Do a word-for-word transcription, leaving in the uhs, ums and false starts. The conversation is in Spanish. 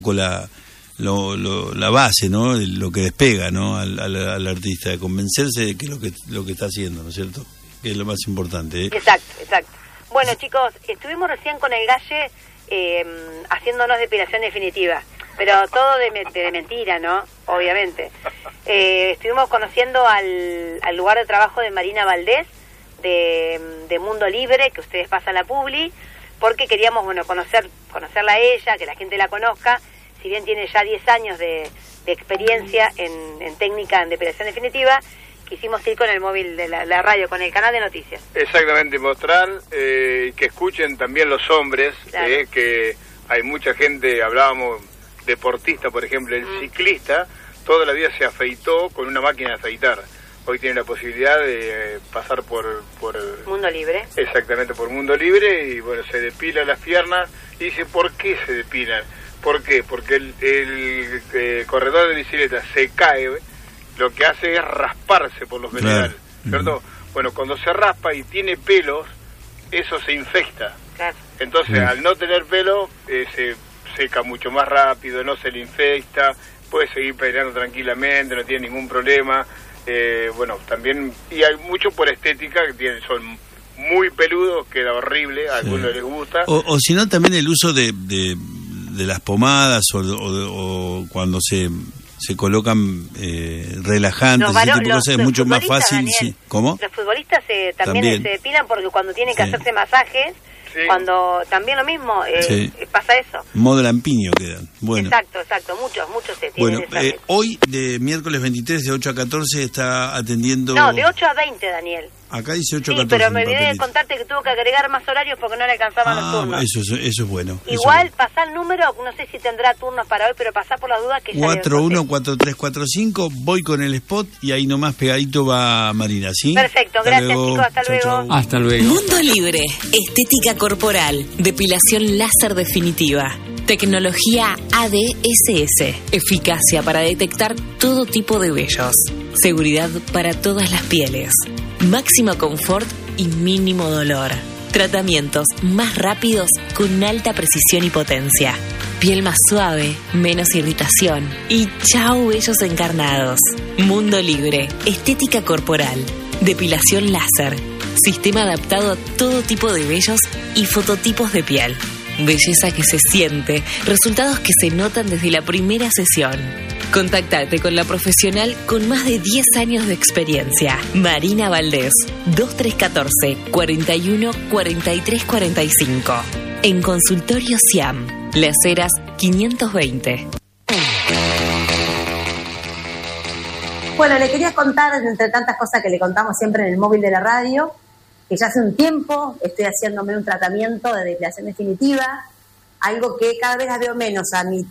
poco la lo, lo, la base, ¿no? Lo que despega, ¿no? Al, al, al artista, de convencerse de que lo que lo que está haciendo, ¿no es cierto? Que es lo más importante, ¿eh? Exacto, exacto. Bueno, chicos, estuvimos recién con el Galle eh, haciéndonos depilación definitiva, pero todo de, de mentira, ¿no? Obviamente. Eh, estuvimos conociendo al, al lugar de trabajo de Marina Valdés, de, de Mundo Libre, que ustedes pasan la publi, porque queríamos, bueno, conocer conocerla a ella, que la gente la conozca. Si bien tiene ya diez años de, de experiencia en, en técnica en depilación definitiva, quisimos ir con el móvil de la, la radio, con el canal de noticias. Exactamente, mostrar eh, que escuchen también los hombres, claro. eh, que hay mucha gente, hablábamos, deportista, por ejemplo, el mm. ciclista, toda la vida se afeitó con una máquina de afeitar. Hoy tiene la posibilidad de eh, pasar por, por... Mundo Libre. Exactamente, por Mundo Libre, y bueno, se depila las piernas, y dice, ¿por qué se depilan? ¿Por qué? Porque el, el eh, corredor de bicicleta se cae, lo que hace es rasparse por lo general, claro. ¿cierto? Uh-huh. Bueno, cuando se raspa y tiene pelos, eso se infecta. Claro. Entonces, uh-huh. al no tener pelo, eh, se seca mucho más rápido, no se le infecta, puede seguir peleando tranquilamente, no tiene ningún problema. Eh, bueno, también, y hay mucho por estética, que tienen, son muy peludos, queda horrible, a sí. algunos les gusta. O, o si no, también el uso de, de, de las pomadas, o, o, o cuando se... se colocan eh, relajantes, no, ese tipo de cosas, es mucho más fácil. Daniel, sí. ¿Cómo? Los futbolistas eh, también, también se depilan porque cuando tienen que sí. hacerse masajes, sí. cuando también lo mismo, eh, sí. pasa eso. Modo lampiño quedan. Bueno. Exacto, exacto, muchos, muchos se tienen. Bueno, eh, hoy, de miércoles veintitrés, de ocho a catorce, está atendiendo... No, de ocho a veinte, Daniel. Acá dice ocho a sí, catorce. Pero me olvidé de contarte que tuvo que agregar más horarios porque no le alcanzaban ah, los turnos. Eso, eso, eso es bueno. Igual, eso pasá el número, no sé si tendrá turnos para hoy, pero pasá por las dudas que ya cuatro uno cuatro tres cuatro cinco, voy con el spot y ahí nomás pegadito va Marina, ¿sí? Perfecto, hasta gracias luego. chicos, hasta chau, luego. Chau. Hasta luego. Mundo Libre, estética corporal, depilación láser definitiva, tecnología A D S S, eficacia para detectar todo tipo de vellos, seguridad para todas las pieles, máximo confort y mínimo dolor. Tratamientos más rápidos con alta precisión y potencia. Piel más suave, menos irritación. Y chau vellos encarnados. Mundo Libre, estética corporal, depilación láser, sistema adaptado a todo tipo de vellos y fototipos de piel. Belleza que se siente, resultados que se notan desde la primera sesión. Contactate con la profesional con más de diez años de experiencia. Marina Valdés, dos tres uno cuatro, cuarenta y uno, cuarenta y tres cuarenta y cinco. En Consultorio Siam, Las Heras quinientos veinte. Bueno, le quería contar, entre tantas cosas que le contamos siempre en el móvil de la radio, que ya hace un tiempo estoy haciéndome un tratamiento de depilación definitiva, algo que cada vez la veo menos a mi